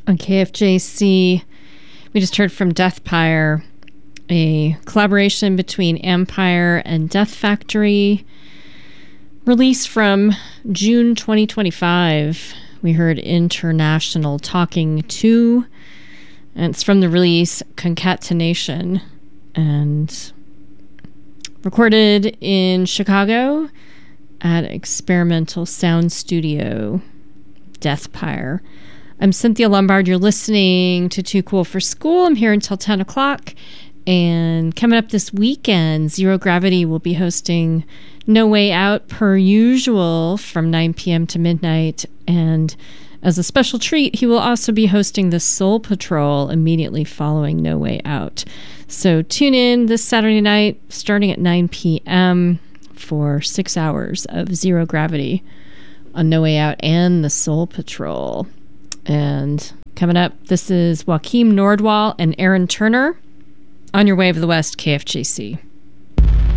On KFJC, we just heard from Deathpire, a collaboration between Empire and Death Factory, released from June 2025. We heard International Talking To, and it's from the release Concatenation, and recorded in Chicago at Experimental Sound Studio, Deathpire. I'm Cynthia Lombard. You're listening to Too Cool for School. I'm here until 10 o'clock. And coming up this weekend, Zero Gravity will be hosting No Way Out per usual from 9 p.m. to midnight. And as a special treat, he will also be hosting the Soul Patrol immediately following No Way Out. So tune in this Saturday night starting at 9 p.m. for 6 hours of Zero Gravity on No Way Out and the Soul Patrol. And coming up, this is Joachim Nordwall and Aaron Turner on your Wave of the West, KFJC.